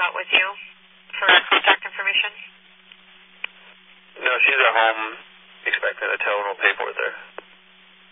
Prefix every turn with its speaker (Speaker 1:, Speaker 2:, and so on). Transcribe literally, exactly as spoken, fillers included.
Speaker 1: out with you for contact information?
Speaker 2: No, she's at home expecting a tow and we'll pay for it there.